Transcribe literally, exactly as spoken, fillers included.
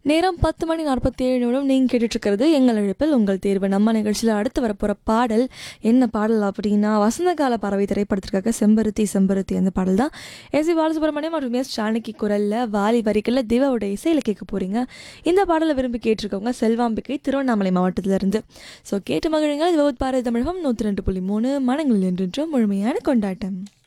நேரம் பத்து மணி நாற்பத்தி ஏழு நிமிடம் நீங்கள் கேட்டுட்ருக்கிறது எங்கள் அழைப்பில் உங்கள் தேர்வு. நம்ம நிகழ்ச்சியில் அடுத்து வரப்போகிற பாடல் என்ன பாடல் அப்படின்னா, வசந்த கால பறவை திரைப்படத்திற்காக செம்பருத்தி செம்பருத்தி அந்த பாடல் தான். எஸ் சி பாலசுப்ரமணியம் மற்றும் எஸ் ஜானகி குரலில், வாலி வரிகளில், திவாவோட இசையில் கேட்க போகிறீங்க. இந்த பாடலை விரும்பி கேட்டிருக்கவங்க செல்வாம்பிகை, திருவண்ணாமலை மாவட்டத்திலிருந்து. ஸோ கேட்டு மகிழுங்கள். இது பாரதி தமிழகம் நூற்றி ரெண்டு புள்ளி மூணு மனங்களில் என்றென்றும் முழுமையான கொண்டாட்டம்.